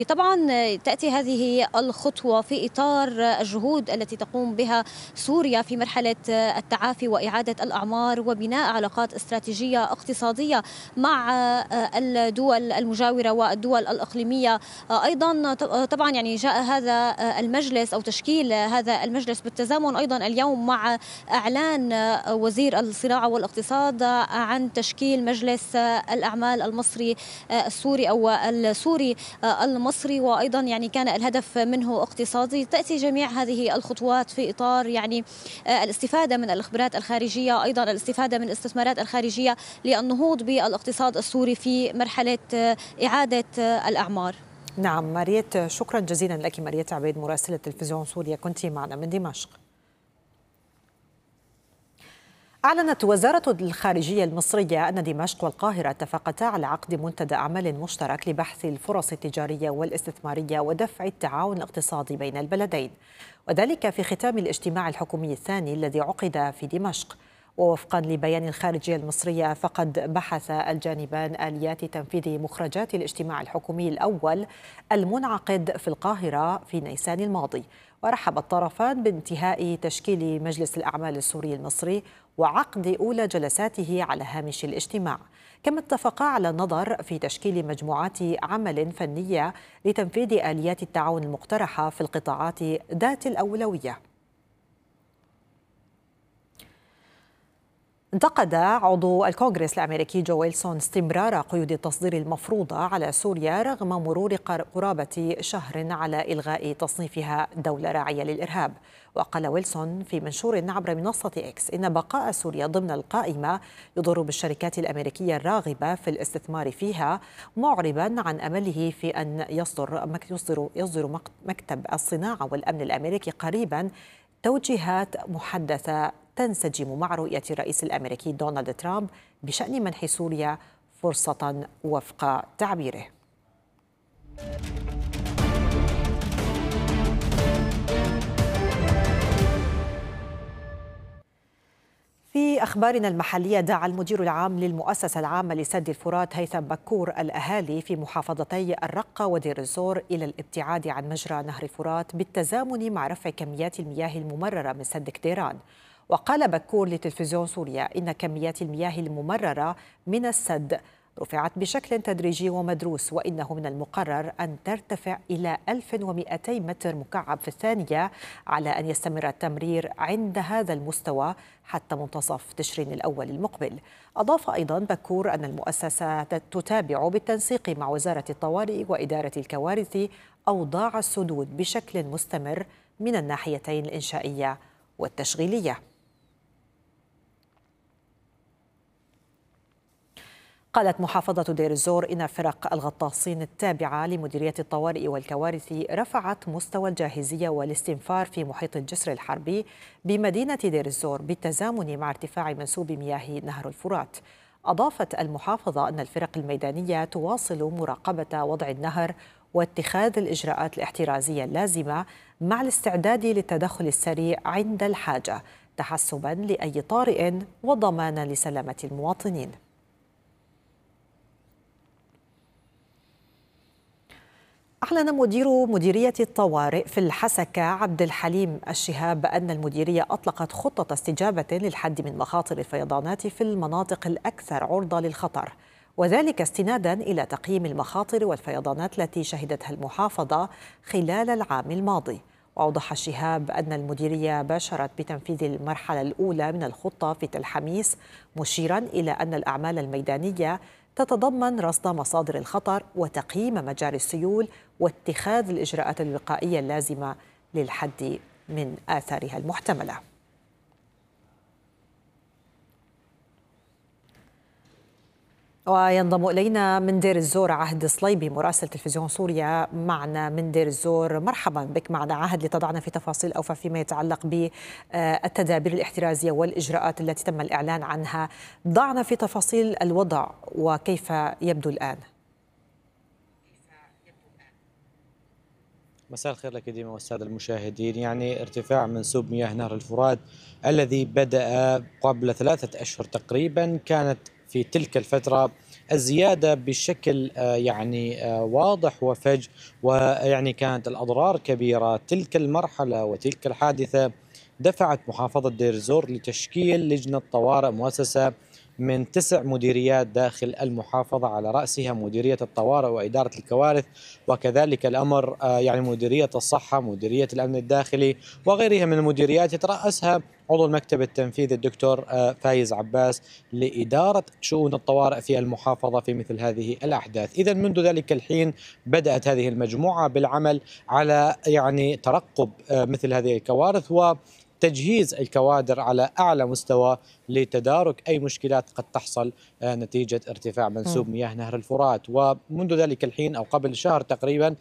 طبعا تأتي هذه الخطوة في إطار الجهود التي تقوم بها سوريا في مرحلة التعافي وإعادة الأعمار وبناء علاقات استراتيجية اقتصادية مع الدول المجاورة والدول الإقليمية. أيضا طبعا يعني جاء هذا المجلس أو تشكيل هذا المجلس بالتزامن أيضا اليوم مع إعلان وزير الصناعة والاقتصاد عن تشكيل مجلس الأعمال المصري السوري أو السوري المصري، وأيضا يعني كان الهدف منه اقتصادي. تأتي جميع هذه الخطوات في إطار يعني الاستفادة من الخبرات الخارجية، أيضا الاستفادة من الاستثمارات الخارجية للنهوض بالاقتصاد السوري في مرحلة إعادة الأعمار. نعم ماريت، شكرا جزيلا لك. ماريت عبيد مراسلة تلفزيون سوريا، كنت معنا من دمشق. أعلنت وزارة الخارجية المصرية أن دمشق والقاهرة اتفقتا على عقد منتدى أعمال مشترك لبحث الفرص التجارية والاستثمارية ودفع التعاون الاقتصادي بين البلدين، وذلك في ختام الاجتماع الحكومي الثاني الذي عقد في دمشق. ووفقا لبيان الخارجية المصرية، فقد بحث الجانبان آليات تنفيذ مخرجات الاجتماع الحكومي الأول المنعقد في القاهرة في نيسان الماضي. ورحب الطرفان بانتهاء تشكيل مجلس الأعمال السوري المصري وعقد أولى جلساته على هامش الاجتماع. كما اتفقا على النظر في تشكيل مجموعات عمل فنية لتنفيذ آليات التعاون المقترحة في القطاعات ذات الأولوية. انتقد عضو الكونغرس الأمريكي جو ويلسون استمرار قيود التصدير المفروضة على سوريا رغم مرور قرابة شهر على إلغاء تصنيفها دولة راعية للإرهاب. وقال ويلسون في منشور عبر منصة إكس إن بقاء سوريا ضمن القائمة يضر بالشركات الأمريكية الراغبة في الاستثمار فيها، معربا عن أمله في أن يصدر مكتب الصناعة والأمن الأمريكي قريبا توجيهات محدثة تنسجم مع رؤية الرئيس الأمريكي دونالد ترامب بشأن منح سوريا فرصة وفق تعبيره. في أخبارنا المحلية، دعا المدير العام للمؤسسة العامة لسد الفرات هيثم بكور الأهالي في محافظتي الرقة ودير الزور إلى الابتعاد عن مجرى نهر الفرات بالتزامن مع رفع كميات المياه الممررة من سد كديران. وقال بكور لتلفزيون سوريا إن كميات المياه الممررة من السد رفعت بشكل تدريجي ومدروس، وإنه من المقرر أن ترتفع إلى 1200 متر مكعب في الثانية، على أن يستمر التمرير عند هذا المستوى حتى منتصف تشرين الأول المقبل. أضاف أيضا بكور أن المؤسسة تتابع بالتنسيق مع وزارة الطوارئ وإدارة الكوارث أوضاع السدود بشكل مستمر من الناحيتين الإنشائية والتشغيلية. قالت محافظة دير الزور إن فرق الغطاسين التابعة لمديرية الطوارئ والكوارث رفعت مستوى الجاهزية والاستنفار في محيط الجسر الحربي بمدينة دير الزور بالتزامن مع ارتفاع منسوب مياه نهر الفرات. أضافت المحافظة أن الفرق الميدانية تواصل مراقبة وضع النهر واتخاذ الإجراءات الاحترازية اللازمة مع الاستعداد للتدخل السريع عند الحاجة، تحسبا لأي طارئ وضمانا لسلامة المواطنين. أعلن مدير مديرية الطوارئ في الحسكة عبد الحليم الشهاب أن المديرية أطلقت خطة استجابة للحد من مخاطر الفيضانات في المناطق الأكثر عرضة للخطر، وذلك استنادا إلى تقييم المخاطر والفيضانات التي شهدتها المحافظة خلال العام الماضي. وأوضح الشهاب أن المديرية باشرت بتنفيذ المرحلة الأولى من الخطة في تل حميس، مشيرا إلى أن الأعمال الميدانية تتضمن رصد مصادر الخطر وتقييم مجاري السيول واتخاذ الإجراءات الوقائية اللازمة للحد من آثارها المحتملة. وينضم إلينا من دير الزور عهد صليبي مراسل تلفزيون سوريا معنا من دير الزور. مرحبا بك معنا عهد، لتضعنا في تفاصيل أوفى فيما يتعلق بالتدابير الاحترازية والإجراءات التي تم الإعلان عنها. ضعنا في تفاصيل الوضع وكيف يبدو الآن. مساء الخير لك ديما والسادة المشاهدين. يعني ارتفاع منسوب مياه نهر الفرات الذي بدأ قبل 3 أشهر تقريبا، كانت في تلك الفترة الزيادة بشكل يعني واضح وفج، ويعني كانت الأضرار كبيرة. تلك المرحلة وتلك الحادثة دفعت محافظة دير الزور لتشكيل لجنة طوارئ مؤسسة من 9 مديريات داخل المحافظة، على رأسها مديرية الطوارئ وإدارة الكوارث، وكذلك الأمر يعني مديرية الصحة، مديرية الأمن الداخلي، وغيرها من المديريات يترأسها عضو المكتب التنفيذي الدكتور فايز عباس لإدارة شؤون الطوارئ في المحافظة في مثل هذه الأحداث. إذا منذ ذلك الحين بدأت هذه المجموعة بالعمل على يعني ترقب مثل هذه الكوارث وتجهيز الكوادر على أعلى مستوى لتدارك أي مشكلات قد تحصل نتيجة ارتفاع منسوب مياه نهر الفرات. ومنذ ذلك الحين أو قبل شهر تقريبا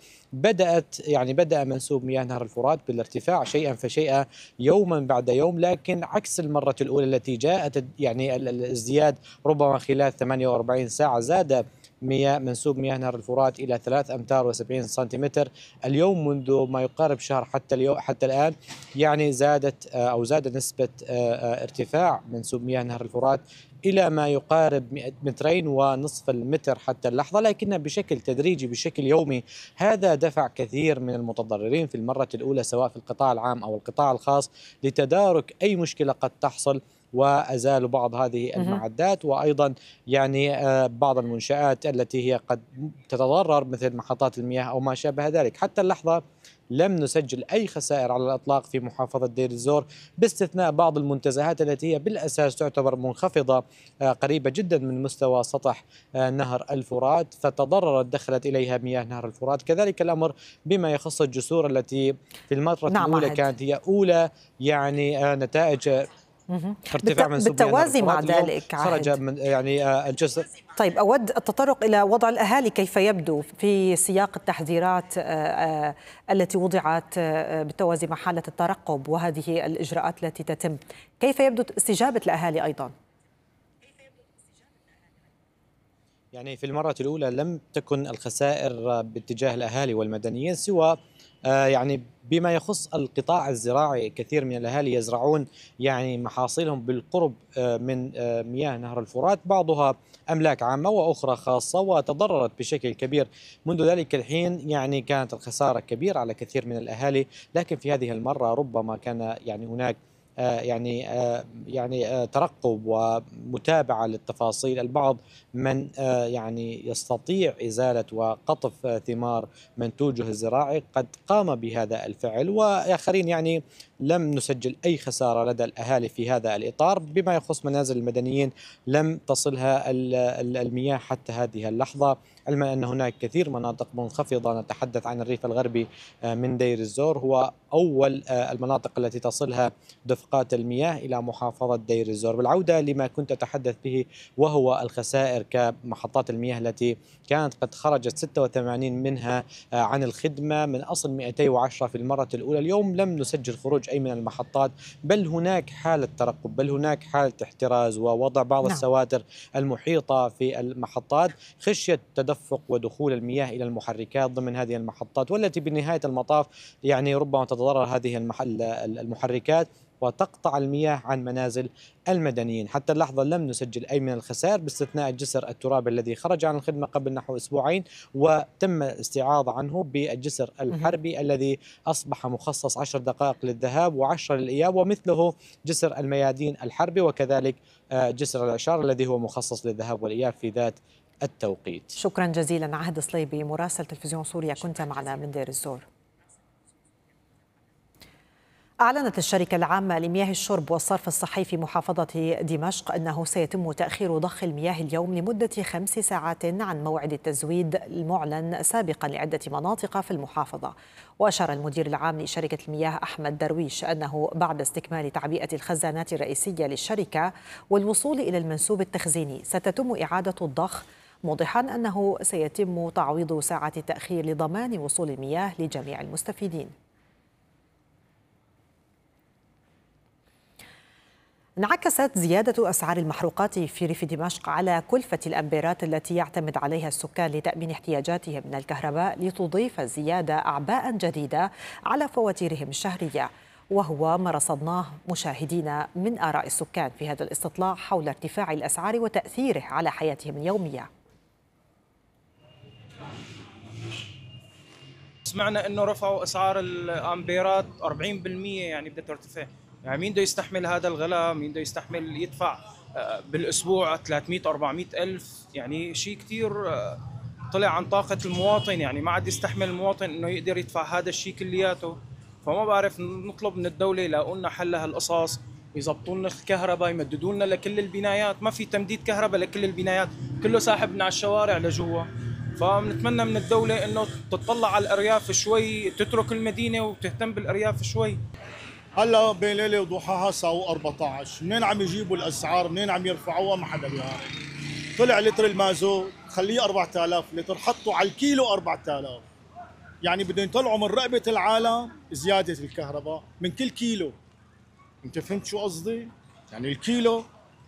بدأ منسوب مياه نهر الفرات بالارتفاع شيئا فشيئا يوما بعد يوم، لكن عكس المرة الأولى التي جاءت يعني الازدياد ربما خلال 48 ساعة زاد منسوب مياه نهر الفرات إلى 3 أمتار و70 سنتيمتر. اليوم منذ ما يقارب شهر حتى الآن يعني زاد نسبة ارتفاع منسوب مياه نهر الفرات إلى ما يقارب 2.5 المتر حتى اللحظة، لكنها بشكل تدريجي بشكل يومي. هذا دفع كثير من المتضررين في المرة الأولى سواء في القطاع العام أو القطاع الخاص لتدارك أي مشكلة قد تحصل، وأزالوا بعض هذه المعدات، وأيضا يعني بعض المنشآت التي هي قد تتضرر مثل محطات المياه أو ما شابه ذلك. حتى اللحظة لم نسجل أي خسائر على الإطلاق في محافظة دير الزور، باستثناء بعض المنتزهات التي هي بالأساس تعتبر منخفضة قريبة جدا من مستوى سطح نهر الفرات، فتضررت دخلت إليها مياه نهر الفرات. كذلك الأمر بما يخص الجسور التي في المرة الأولى كانت هي أولى يعني نتائج ارتفاع منسوب بالتوازي مع ذلك خرج من يعني الجسر. طيب، أود التطرق إلى وضع الأهالي كيف يبدو في سياق التحذيرات التي وضعت بالتوازي مع حالة الترقب وهذه الإجراءات التي تتم. كيف يبدو استجابة الأهالي أيضا؟ يعني في المرة الأولى لم تكن الخسائر باتجاه الأهالي والمدنيين سوى يعني بما يخص القطاع الزراعي. كثير من الأهالي يزرعون يعني محاصيلهم بالقرب من مياه نهر الفرات، بعضها أملاك عامة وأخرى خاصة، وتضررت بشكل كبير. منذ ذلك الحين يعني كانت الخسارة كبيرة على كثير من الأهالي، لكن في هذه المرة ربما كان يعني هناك ترقب ومتابعة للتفاصيل. البعض من يعني يستطيع إزالة وقطف ثمار منتوجه الزراعي قد قام بهذا الفعل، وآخرين يعني لم نسجل أي خسارة لدى الأهالي في هذا الإطار. بما يخص منازل المدنيين لم تصلها المياه حتى هذه اللحظة، علما أن هناك كثير مناطق منخفضة. نتحدث عن الريف الغربي من دير الزور، هو أول المناطق التي تصلها دفقات المياه إلى محافظة دير الزور. بالعودة لما كنت أتحدث به وهو الخسائر كمحطات المياه التي كانت قد خرجت 86 منها عن الخدمة من أصل 210 في المرة الأولى. اليوم لم نسجل خروج أي من المحطات، بل هناك حالة ترقب، بل هناك حالة احتراز ووضع بعض السواتر المحيطة في المحطات خشية تدفق ودخول المياه إلى المحركات ضمن هذه المحطات، والتي بنهاية المطاف يعني ربما تتضرر هذه المحركات وتقطع المياه عن منازل المدنيين. حتى اللحظة لم نسجل أي من الخسائر باستثناء الجسر الترابي الذي خرج عن الخدمة قبل نحو أسبوعين، وتم الاستعاضة عنه بالجسر الحربي الذي أصبح مخصص 10 دقائق للذهاب و10 للإياب، ومثله جسر الميادين الحربي، وكذلك جسر العشار الذي هو مخصص للذهاب والإياب في ذات التوقيت. شكرا جزيلا. عهد صليبي مراسل تلفزيون سوريا كنت معنا من دير الزور. أعلنت الشركة العامة لمياه الشرب والصرف الصحي في محافظة دمشق أنه سيتم تأخير ضخ المياه اليوم لمدة 5 ساعات عن موعد التزويد المعلن سابقا لعدة مناطق في المحافظة. وأشار المدير العام لشركة المياه أحمد درويش أنه بعد استكمال تعبئة الخزانات الرئيسية للشركة والوصول إلى المنسوب التخزيني ستتم إعادة الضخ، موضحا أنه سيتم تعويض ساعة التأخير لضمان وصول المياه لجميع المستفيدين. انعكست زيادة أسعار المحروقات في ريف دمشق على كلفة الأمبيرات التي يعتمد عليها السكان لتأمين احتياجاتهم من الكهرباء، لتضيف الزيادة أعباء جديدة على فواتيرهم الشهرية، وهو ما رصدناه مشاهدينا من آراء السكان في هذا الاستطلاع حول ارتفاع الأسعار وتأثيره على حياتهم اليومية. سمعنا انه رفعوا اسعار الامبيرات 40%، يعني بدها ترتفع. يعني مين بده يستحمل هذا الغلاء؟ مين بده يستحمل يدفع بالاسبوع 300 400 الف؟ يعني شيء كثير طلع عن طاقة المواطن، يعني ما عاد يستحمل المواطن انه يقدر يدفع هذا الشيء كلياته. فما بعرف، نطلب من الدولة يلاقوا لنا حل هالقصص، يزبطوا لنا الكهرباء، يمددوا لنا لكل البنايات. ما في تمديد كهرباء لكل البنايات، كله ساحبنا على الشوارع لجوا. فبنتمنى من الدولة انه تطلع على الارياف شوي، تترك المدينة وتهتم بالارياف شوي. هلا بين ليله وضحاها ساووا 14، منين عم يجيبوا الاسعار؟ منين عم يرفعوها؟ ما حدا بيعرف. طلع لتر المازوت خليه 4000 لتر، حطوا على الكيلو 4000. يعني بدهم يطلعوا من رقبه العالم زياده الكهرباء من كل كيلو. انت فهمت شو قصدي؟ يعني الكيلو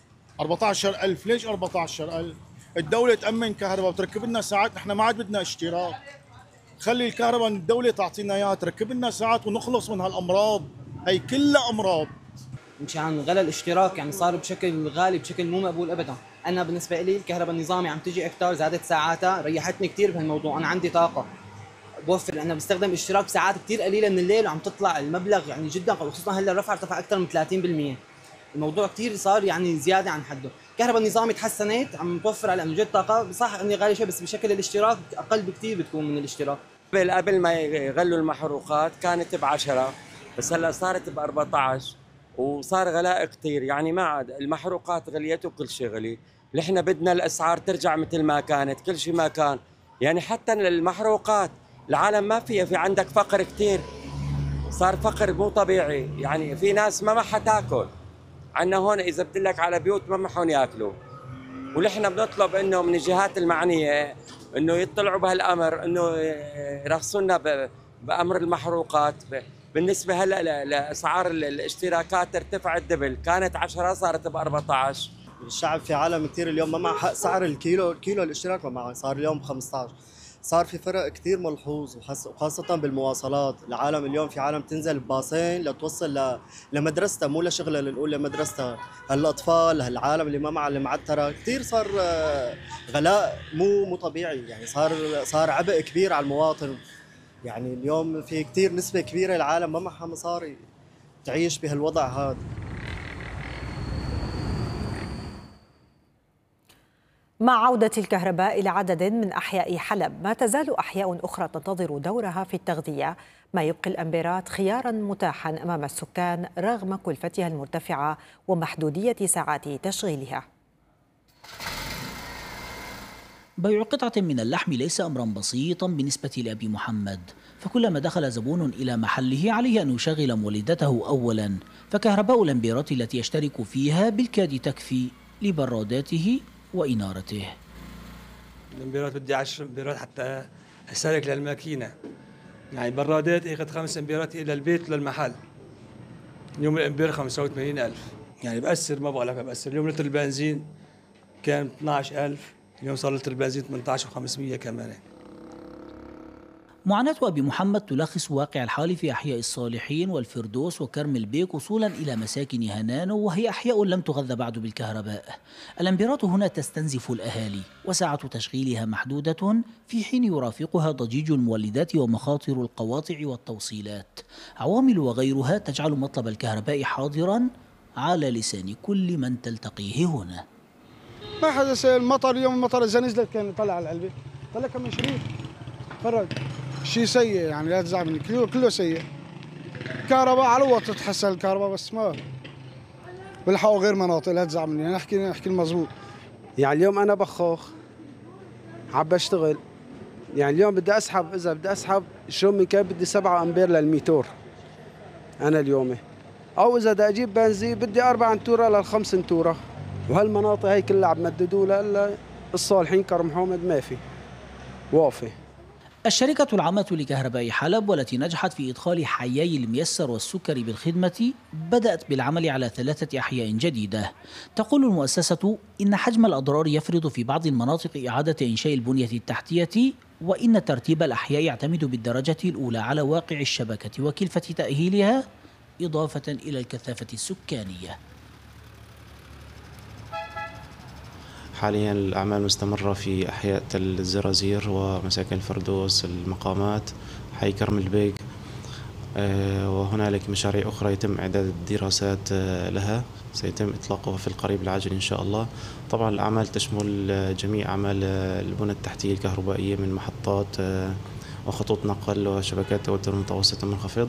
14000. ليش 14,000؟ الدوله تامن كهرباء وتركب لنا ساعات، نحن ما عاد بدنا اشتراك. خلي الكهرباء الدوله تعطينا اياها، تركب لنا ساعات ونخلص من هالامراض، هي كلها امراض. مشان غلا الاشتراك يعني صار بشكل غالي بشكل مو مقبول ابدا. انا بالنسبه لي الكهرباء النظامي عم تجي اكثر، زادت ساعاتها، ريحتني كثير بهالموضوع. انا عندي طاقه بوفر، انا بستخدم اشتراك ساعات كثير قليله من الليل وعم تطلع المبلغ يعني جدا، خصوصا هلا الرفع ارتفع اكثر من 30%. الموضوع كثير صار يعني زياده عن حده. الكهرباء النظامي تحسنت، عم توفر على انه جد طاقه، صح اني غالي شوي بس بشكل الاشتراك اقل بكثير بتكون من الاشتراك. قبل ما يغلوا المحروقات كانت ب10، بس هلا صارت ب14 وصار غلاء كثير. يعني ما عاد المحروقات غليت وكل شيء غلي. نحن بدنا الاسعار ترجع مثل ما كانت، كل شيء ما كان. يعني حتى المحروقات العالم ما فيها، في عندك فقر كثير، صار فقر مو طبيعي. يعني في ناس ما حتاكل. عندنا هون اذا بدلك على بيوت ما محون ياكلوا. ونحن بنطلب انه من الجهات المعنيه انه يطلعوا بهالامر، انه يرخصوا لنا بامر المحروقات. بالنسبه هلا لاسعار الاشتراكات ارتفعت دبل، كانت 10 صارت ب 14. الشعب في عالم كثير اليوم ما معه حق سعر الكيلو الاشتراك ما معه، صار اليوم ب 15. صار في فرق كثير ملحوظ وخاصة بالمواصلات. العالم اليوم في عالم تنزل بباصين لتوصل لمدرستها، مو لشغلها، لنقول لمدرستها. هالأطفال، هالعالم اللي ما معها المعترة، كثير صار غلاء مو طبيعي. يعني صار عبء كبير على المواطن. يعني اليوم في كثير نسبة كبيرة العالم ما معها مصاري تعيش بهالوضع هذا. مع عودة الكهرباء إلى عدد من أحياء حلب، ما تزال أحياء أخرى تنتظر دورها في التغذية، ما يبقي الأمبيرات خياراً متاحاً أمام السكان رغم كلفتها المرتفعة ومحدودية ساعات تشغيلها. بيع قطعة من اللحم ليس أمرا بسيطا بالنسبة لأبي محمد، فكلما دخل زبون إلى محله عليه أن يشغل مولدته أولا، فكهرباء الأمبيرات التي يشترك فيها بالكاد تكفي لبراداته وإنارته. الامبيرات بدي 10 امبيرات حتى أسالك للماكينة. يعني برادات اخذ 5 امبيرات إلى البيت وللمحل. اليوم الامبير 85,000. يعني بأثر، ما بقول لك بأثر. اليوم لتر البنزين كان 12,000، اليوم صار لتر البنزين 18,500 كمان. معاناة أبي محمد تلخص واقع الحال في أحياء الصالحين والفردوس وكرم البيك وصولا إلى مساكن هنانو، وهي أحياء لم تغذى بعد بالكهرباء. الأمبيرات هنا تستنزف الأهالي وساعة تشغيلها محدودة، في حين يرافقها ضجيج المولدات ومخاطر القواطع والتوصيلات، عوامل وغيرها تجعل مطلب الكهرباء حاضرا على لسان كل من تلتقيه هنا. ما حدا سأل. المطر اليوم، المطر إذا نزلت كان طلع على العلبة، طلع كم شريط فرق. شيء سيء يعني، لا تزعل مني، كله سيء. كهرباء على الوقت تتحسن الكهرباء، بس ما بلحقوا غير مناطق، لا تزعل مني، انا احكي المضبوط. يعني اليوم انا بخوخ عم بشتغل، يعني اليوم بدي اسحب، اذا بدي اسحب شو من كان بدي 7 امبير للميتور انا اليوم، او اذا بدي اجيب بنزين بدي 4 انتوره ل5 انتوره. وهالمناطق هي كلها عم مددوا لها، الا الصالحين كرم حامد ما في وافي. الشركة العامة لكهرباء حلب والتي نجحت في إدخال حيي الميسر والسكري بالخدمة بدأت بالعمل على 3 أحياء جديدة. تقول المؤسسة إن حجم الأضرار يفرض في بعض المناطق إعادة إنشاء البنية التحتية، وإن ترتيب الأحياء يعتمد بالدرجة الأولى على واقع الشبكة وكلفة تأهيلها إضافة إلى الكثافة السكانية. حاليا الأعمال مستمرة في أحياء تل الزرازير ومساكن الفردوس، المقامات، حي كرم البيك، وهنالك مشاريع أخرى يتم إعداد الدراسات لها، سيتم إطلاقها في القريب العاجل إن شاء الله. طبعا الأعمال تشمل جميع أعمال البنى التحتية الكهربائية من محطات وخطوط نقل وشبكات توتر متوسط ومنخفض.